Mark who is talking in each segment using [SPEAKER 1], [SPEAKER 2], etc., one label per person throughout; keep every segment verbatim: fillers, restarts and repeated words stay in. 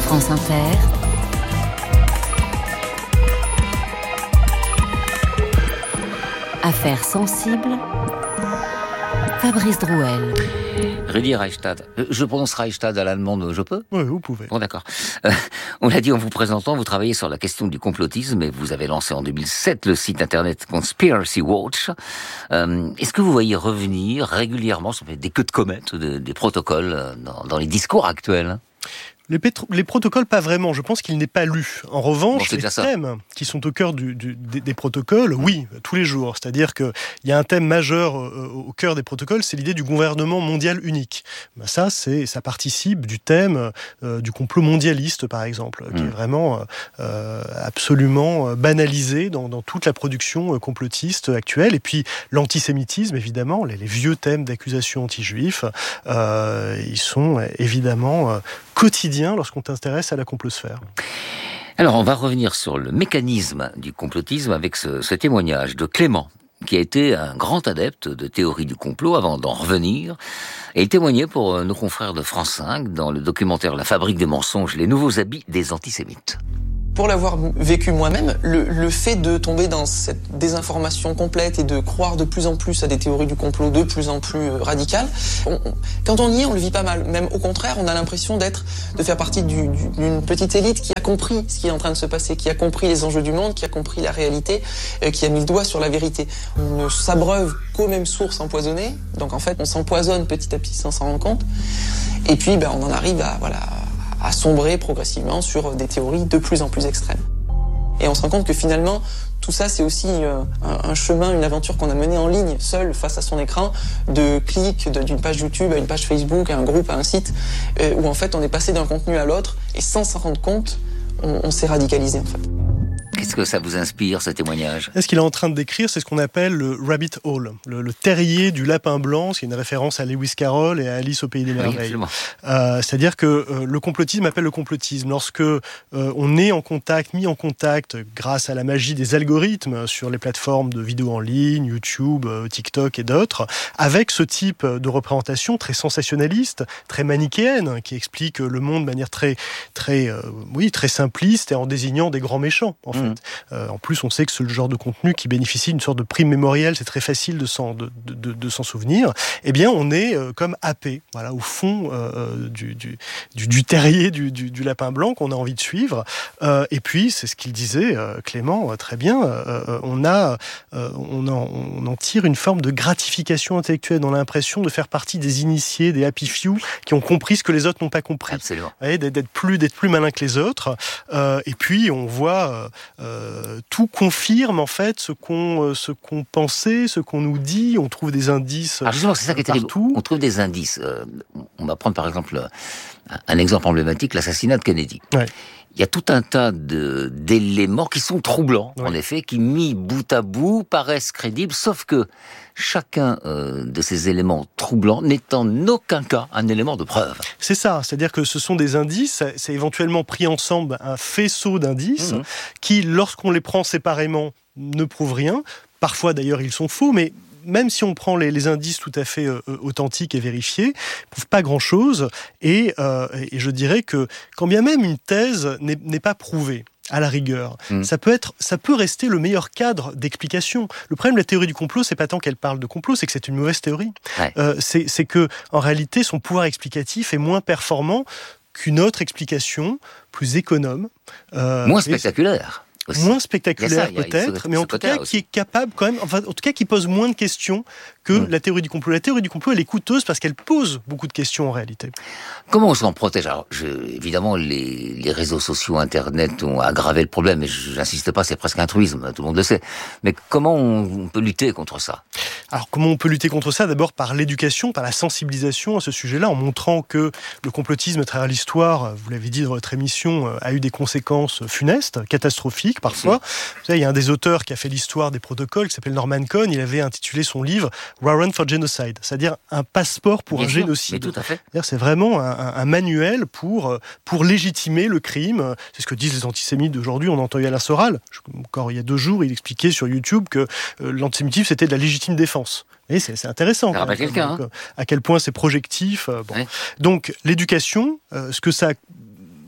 [SPEAKER 1] France Inter, Affaires sensibles, Fabrice Drouel.
[SPEAKER 2] Rudi Reichstad. Je prononce Reichstad à l'allemande, je peux ?
[SPEAKER 3] Oui, vous pouvez.
[SPEAKER 2] Bon, d'accord. Euh, on l'a dit en vous présentant, vous travaillez sur la question du complotisme et vous avez lancé en deux mille sept le site internet Conspiracy Watch. Euh, est-ce que vous voyez revenir régulièrement, ça fait des queues de comète, des, des protocoles dans, dans les discours actuels ?
[SPEAKER 3] Les, pétro- les protocoles, pas vraiment. Je pense qu'il n'est pas lu. En revanche,
[SPEAKER 2] bon,
[SPEAKER 3] les
[SPEAKER 2] ça.
[SPEAKER 3] thèmes qui sont au cœur du, du, des, des protocoles, oui, tous les jours. C'est-à-dire qu'il y a un thème majeur euh, au cœur des protocoles, c'est l'idée du gouvernement mondial unique. Ben ça, c'est, ça participe du thème euh, du complot mondialiste, par exemple, mmh. qui est vraiment euh, absolument banalisé dans, dans toute la production euh, complotiste actuelle. Et puis l'antisémitisme, évidemment, les, les vieux thèmes d'accusation anti-juifs, euh, ils sont évidemment euh, quotidiens lorsqu'on s'intéresse à la complosphère.
[SPEAKER 2] Alors, on va revenir sur le mécanisme du complotisme avec ce, ce témoignage de Clément, qui a été un grand adepte de théorie du complot avant d'en revenir. Et il témoignait pour nos confrères de France cinq dans le documentaire La fabrique des mensonges, les nouveaux habits des antisémites.
[SPEAKER 4] Pour l'avoir vécu moi-même, le, le fait de tomber dans cette désinformation complète et de croire de plus en plus à des théories du complot de plus en plus radicales, on, on, quand on y est, on le vit pas mal. Même au contraire, on a l'impression d'être, de faire partie du, du, d'une petite élite qui a compris ce qui est en train de se passer, qui a compris les enjeux du monde, qui a compris la réalité, euh, qui a mis le doigt sur la vérité. On ne s'abreuve qu'aux mêmes sources empoisonnées, donc en fait, on s'empoisonne petit à petit sans s'en rendre compte. Et puis, ben, on en arrive à, voilà, à sombrer progressivement sur des théories de plus en plus extrêmes. Et on se rend compte que finalement, tout ça, c'est aussi euh, un, un chemin, une aventure qu'on a menée en ligne, seul, face à son écran, de clics de, d'une page YouTube à une page Facebook, à un groupe, à un site, euh, où en fait, on est passé d'un contenu à l'autre, et sans s'en rendre compte, on, on s'est radicalisé, en fait.
[SPEAKER 2] Qu'est-ce que ça vous inspire, ce témoignage ?
[SPEAKER 3] Ce qu'il est en train de décrire, c'est ce qu'on appelle le rabbit hole, le, le terrier du lapin blanc, c'est une référence à Lewis Carroll et à Alice au Pays des Merveilles. Oui, euh, c'est-à-dire que euh, le complotisme appelle le complotisme. Lorsque euh, on est en contact, mis en contact, grâce à la magie des algorithmes sur les plateformes de vidéos en ligne, YouTube, euh, TikTok et d'autres, avec ce type de représentation très sensationnaliste, très manichéenne, qui explique le monde de manière très, très, euh, oui, très simpliste et en désignant des grands méchants, en fait. Mmh. Euh, en plus, on sait que c'est le genre de contenu qui bénéficie d'une sorte de prime mémorielle, c'est très facile de s'en, de, de, de, de s'en souvenir. Eh bien, on est euh, comme happé, voilà, au fond euh, du, du, du, du terrier du, du, du lapin blanc qu'on a envie de suivre. Euh, et puis, c'est ce qu'il disait, euh, Clément, euh, très bien, euh, on, a, euh, on, en, on en tire une forme de gratification intellectuelle, on a l'impression de faire partie des initiés, des happy few, qui ont compris ce que les autres n'ont pas compris.
[SPEAKER 2] Absolument.
[SPEAKER 3] Ouais, d'être, d'être, plus, d'être plus malin que les autres. Euh, et puis, on voit... Euh, Euh, tout confirme en fait ce qu'on, euh, ce qu'on pensait, ce qu'on nous dit. On trouve des indices.
[SPEAKER 2] Alors justement, c'est ça qui est terrible. On trouve des indices. Euh, on va prendre par exemple un, un exemple emblématique, l'assassinat de Kennedy. Ouais. Il y a tout un tas de, d'éléments qui sont troublants, ouais. en effet, qui mis bout à bout paraissent crédibles, sauf que chacun euh, de ces éléments troublants n'est en aucun cas un élément de preuve.
[SPEAKER 3] C'est ça, c'est-à-dire que ce sont des indices, c'est éventuellement pris ensemble un faisceau d'indices mmh. qui, lorsqu'on les prend séparément, ne prouvent rien. Parfois d'ailleurs ils sont faux, mais même si on prend les, les indices tout à fait euh, authentiques et vérifiés, ils ne prouvent pas grand-chose. Et, euh, et je dirais que quand bien même une thèse n'est, n'est pas prouvée, à la rigueur, mmh. ça peut être, ça peut rester le meilleur cadre d'explication. Le problème de la théorie du complot, c'est pas tant qu'elle parle de complot, c'est que c'est une mauvaise théorie. Ouais. Euh, c'est, c'est que, en réalité, son pouvoir explicatif est moins performant qu'une autre explication plus économe,
[SPEAKER 2] euh, moins spectaculaire.
[SPEAKER 3] Aussi. Moins spectaculaire ça, peut-être, ce, mais en tout cas aussi. Qui est capable quand même, enfin en tout cas qui pose moins de questions que mmh. la théorie du complot. La théorie du complot, elle est coûteuse parce qu'elle pose beaucoup de questions en réalité.
[SPEAKER 2] Comment on s'en protège ? Alors, je, évidemment, les, les réseaux sociaux, Internet ont aggravé le problème, et j'insiste pas, c'est presque un truisme, tout le monde le sait. Mais comment on, on peut lutter contre ça ?
[SPEAKER 3] Alors, comment on peut lutter contre ça ? D'abord par l'éducation, par la sensibilisation à ce sujet-là, en montrant que le complotisme à travers l'histoire, vous l'avez dit dans votre émission, a eu des conséquences funestes, catastrophiques parfois. Mmh. Vous savez, il y a un des auteurs qui a fait l'histoire des protocoles, qui s'appelle Norman Cohn, il avait intitulé son livre « Warrant for Genocide », c'est-à-dire un passeport pour Bien un sûr, génocide.
[SPEAKER 2] Mais tout à fait.
[SPEAKER 3] C'est-à-dire, c'est vraiment un, un, un manuel pour, pour légitimer le crime. C'est ce que disent les antisémites d'aujourd'hui. On entend Alain Soral, encore il y a deux jours, il expliquait sur YouTube que euh, l'antisémitisme, c'était de la légitime défense. Et c'est, c'est intéressant.
[SPEAKER 2] Ça rappelle quelqu'un.
[SPEAKER 3] Donc,
[SPEAKER 2] hein.
[SPEAKER 3] À quel point c'est projectif. Euh, bon.
[SPEAKER 2] Ouais.
[SPEAKER 3] Donc, l'éducation, euh, ce que ça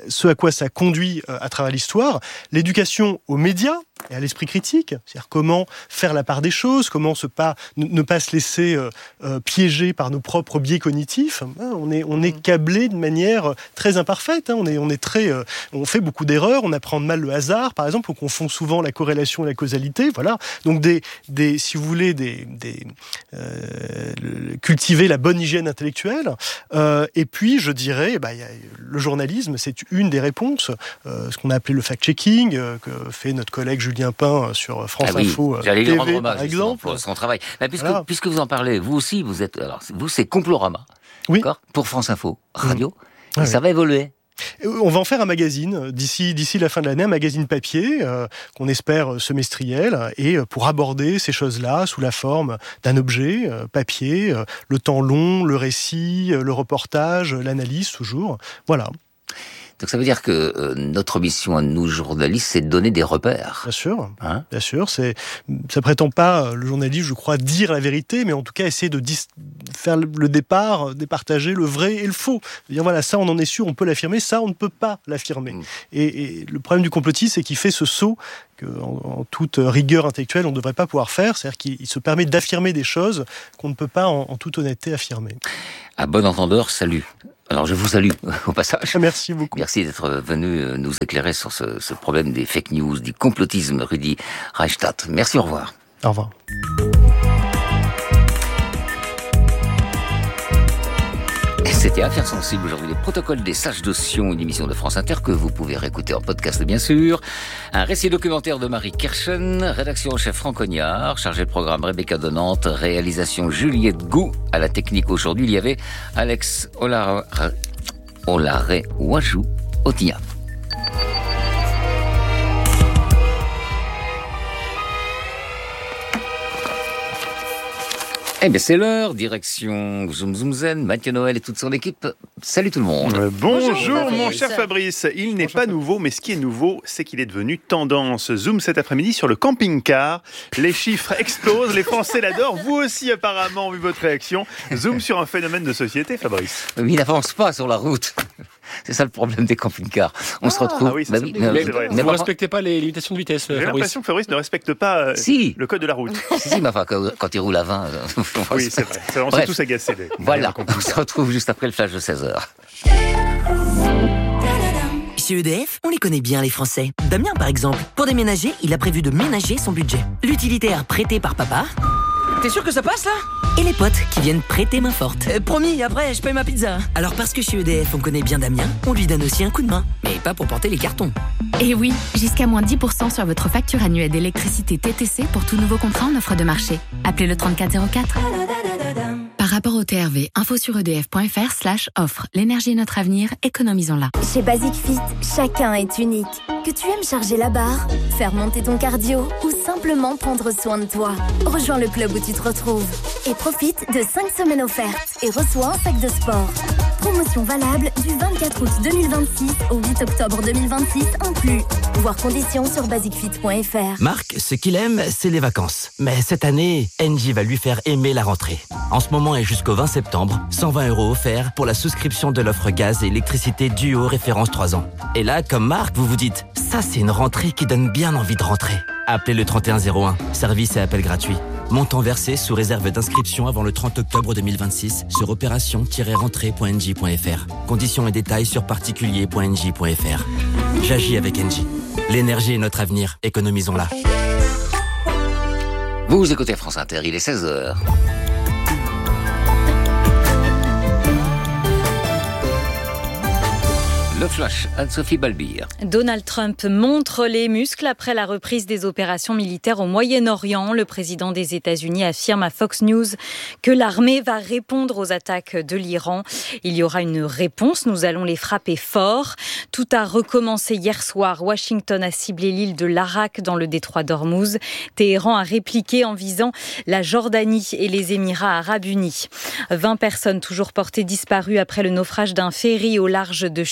[SPEAKER 3] ce à quoi ça conduit euh, à travers l'histoire, l'éducation aux médias et à l'esprit critique, c'est-à-dire comment faire la part des choses, comment se pas, ne, ne pas se laisser euh, euh, piéger par nos propres biais cognitifs. Hein, on est, on est câblé de manière très imparfaite. Hein, on est, on est très, euh, on fait beaucoup d'erreurs. On apprend mal le hasard, par exemple. On confond souvent la corrélation et la causalité. Voilà. Donc, des, des, si vous voulez, des, des euh, le, cultiver la bonne hygiène intellectuelle. Euh, et puis, je dirais, bah, y a, le journalisme, c'est une des réponses. Euh, ce qu'on a appelé le fact-checking euh, que fait notre collègue Julien Pain sur France
[SPEAKER 2] ah oui,
[SPEAKER 3] Info
[SPEAKER 2] j'allais
[SPEAKER 3] T V,
[SPEAKER 2] lui rendre hommage,
[SPEAKER 3] par exemple.
[SPEAKER 2] Pour son travail. Mais puisque,
[SPEAKER 3] voilà.
[SPEAKER 2] puisque vous en parlez, vous aussi, vous êtes, alors, vous, c'est Complorama.
[SPEAKER 3] Oui.
[SPEAKER 2] D'accord ? Pour France Info Radio.
[SPEAKER 3] Mmh.
[SPEAKER 2] Et
[SPEAKER 3] Ah,
[SPEAKER 2] ça
[SPEAKER 3] oui.
[SPEAKER 2] va évoluer.
[SPEAKER 3] On va en faire un magazine d'ici, d'ici la fin de l'année, un magazine papier euh, qu'on espère semestriel, et pour aborder ces choses-là sous la forme d'un objet euh, papier, euh, le temps long, le récit, euh, le reportage, l'analyse toujours. Voilà.
[SPEAKER 2] Donc ça veut dire que euh, notre mission à nous journalistes, c'est de donner des repères.
[SPEAKER 3] Bien sûr,
[SPEAKER 2] hein
[SPEAKER 3] bien sûr. C'est, ça prétend pas, le journaliste, je crois, dire la vérité, mais en tout cas essayer de dis- faire le départ, départager le vrai et le faux. Dire voilà, ça on en est sûr, on peut l'affirmer, ça on ne peut pas l'affirmer. Mmh. Et, et le problème du complotisme, c'est qu'il fait ce saut qu'en en toute rigueur intellectuelle, on ne devrait pas pouvoir faire, c'est-à-dire qu'il se permet d'affirmer des choses qu'on ne peut pas en, en toute honnêteté affirmer.
[SPEAKER 2] À bon entendeur, salut. Alors je vous salue au passage.
[SPEAKER 3] Merci beaucoup.
[SPEAKER 2] Merci d'être venu nous éclairer sur ce, ce problème des fake news, du complotisme, Rudi Reichstadt. Merci, au revoir.
[SPEAKER 3] Au revoir.
[SPEAKER 2] C'était Affaires sensibles aujourd'hui, les protocoles des sages d'Ossian, une émission de France Inter que vous pouvez réécouter en podcast bien sûr. Un récit documentaire de Marie Kerschen, rédaction en chef Franck Cognard, chargé de programme Rebecca Donante, réalisation Juliette Gou. À la technique aujourd'hui, il y avait Alex Olaré-Ouajou Otia. Eh bien, c'est l'heure, direction Zoom Zoom Zen, Mathieu Noël et toute son équipe. Salut tout le monde.
[SPEAKER 1] Euh, bonjour, bonjour mon cher Fabrice. Il n'est bonjour. pas nouveau, mais ce qui est nouveau, c'est qu'il est devenu tendance. Zoom cet après-midi sur le camping-car. Les chiffres explosent, les Français l'adorent. Vous aussi, apparemment, vu votre réaction. Zoom sur un phénomène de société, Fabrice.
[SPEAKER 2] Mais il n'avance pas sur la route. C'est ça le problème des camping-cars. On ah, se retrouve.
[SPEAKER 1] Ah oui,
[SPEAKER 2] bah
[SPEAKER 1] ça,
[SPEAKER 2] oui,
[SPEAKER 1] mais,
[SPEAKER 2] mais,
[SPEAKER 1] vrai.
[SPEAKER 5] Vous ne respectez pas les limitations de vitesse,
[SPEAKER 1] J'ai
[SPEAKER 5] Fabrice.
[SPEAKER 1] l'impression que Fabrice ne respecte pas euh,
[SPEAKER 2] si.
[SPEAKER 1] le code de la route.
[SPEAKER 2] Si, si, mais enfin, quand, quand il roule à vingt.
[SPEAKER 1] Oui, c'est vrai. On s'est tous agacés. Les...
[SPEAKER 2] Voilà, on se retrouve juste après le flash de seize heures.
[SPEAKER 6] Chez E D F, on les connaît bien les Français. Damien, par exemple, pour déménager, il a prévu de ménager son budget. L'utilitaire prêté par papa.
[SPEAKER 7] T'es sûr que ça passe là ?
[SPEAKER 6] Et les potes qui viennent prêter main forte.
[SPEAKER 7] euh, Promis, après je paye ma pizza.
[SPEAKER 6] Alors parce que chez E D F on connaît bien Damien, on lui donne aussi un coup de main. Mais pas pour porter les cartons.
[SPEAKER 8] Et oui, jusqu'à moins dix pour cent sur votre facture annuelle d'électricité T T C pour tout nouveau contrat en offre de marché. Appelez le trente-quatre zéro quatre. Par rapport au T R V, info sur edf.fr slash offre. L'énergie est notre avenir, économisons-la.
[SPEAKER 9] Chez Basic Fit, chacun est unique. Que tu aimes charger la barre, faire monter ton cardio ou simplement prendre soin de toi. Rejoins le club où tu te retrouves et profite de cinq semaines offertes et reçois un sac de sport. Promotion valable du vingt-quatre août deux mille vingt-six au huit octobre deux mille vingt-six inclus. Voir conditions sur basic fit point f r.
[SPEAKER 10] Marc, ce qu'il aime, c'est les vacances. Mais cette année, Engie va lui faire aimer la rentrée. En ce moment et jusqu'au vingt septembre, cent vingt euros offerts pour la souscription de l'offre gaz et électricité Duo référence trois ans. Et là, comme Marc, vous vous dites, ça c'est une rentrée qui donne bien envie de rentrer. Appelez le trente et un zéro un, service et appel gratuit. Montant versé sous réserve d'inscription avant le trente octobre deux mille vingt-six sur opération tiret rentrée point engie point f r. Conditions et détails sur particulier point engie point f r. J'agis avec Engie. L'énergie est notre avenir, économisons-la.
[SPEAKER 2] Vous écoutez France Inter, il est seize heures. Le flash, Anne-Sophie Balbir.
[SPEAKER 11] Donald Trump montre les muscles après la reprise des opérations militaires au Moyen-Orient. Le président des États-Unis affirme à Fox News que l'armée va répondre aux attaques de l'Iran. Il y aura une réponse, nous allons les frapper fort. Tout a recommencé hier soir. Washington a ciblé l'île de l'Arak dans le détroit d'Ormuz. Téhéran a répliqué en visant la Jordanie et les Émirats arabes unis. vingt personnes toujours portées disparues après le naufrage d'un ferry au large de Chypre.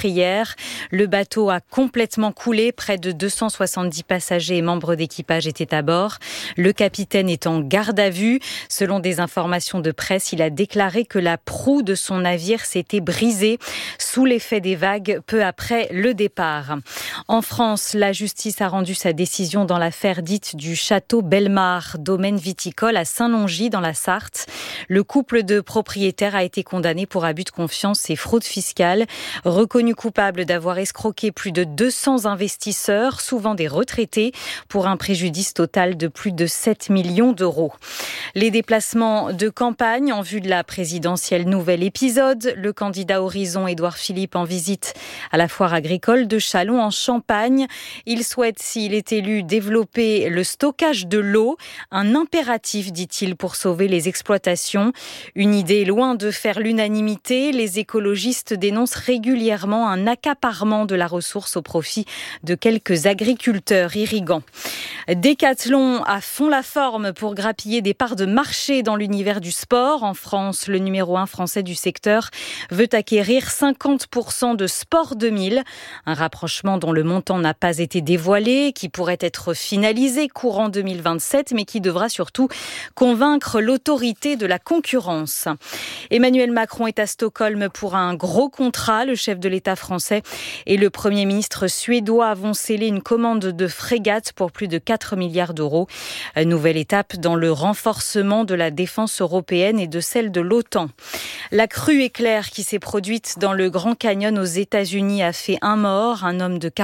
[SPEAKER 11] meurtrière. Le bateau a complètement coulé. Près de deux cent soixante-dix passagers et membres d'équipage étaient à bord. Le capitaine est en garde à vue. Selon des informations de presse, il a déclaré que la proue de son navire s'était brisée sous l'effet des vagues peu après le départ. En France, la justice a rendu sa décision dans l'affaire dite du château Bellemare, domaine viticole à Saint-Longy dans la Sarthe. Le couple de propriétaires a été condamné pour abus de confiance et fraude fiscale, reconnu coupable d'avoir escroqué plus de deux cents investisseurs, souvent des retraités, pour un préjudice total de plus de sept millions d'euros. Les déplacements de campagne en vue de la présidentielle, nouvel épisode. Le candidat Horizon, Édouard Philippe, en visite à la foire agricole de Châlons en Champagne. Il souhaite, s'il est élu, développer le stockage de l'eau, un impératif, dit-il, pour sauver les exploitations. Une idée loin de faire l'unanimité. Les écologistes dénoncent régulièrement un accaparement de la ressource au profit de quelques agriculteurs irrigants. Décathlon à fond la forme pour grappiller des parts de marché dans l'univers du sport. En France, le numéro un français du secteur veut acquérir cinquante pour cent de Sport deux mille. Un rapprochement dont le montant n'a pas été dévoilé, qui pourrait être finalisé courant deux mille vingt-sept, mais qui devra surtout convaincre l'autorité de la concurrence. Emmanuel Macron est à Stockholm pour un gros contrat. Le chef de l'État français et le Premier ministre suédois vont sceller une commande de frégates pour plus de quatre milliards d'euros. Nouvelle étape dans le renforcement de la défense européenne et de celle de l'OTAN. La crue éclair qui s'est produite dans le Grand Canyon aux États-Unis a fait un mort, un homme de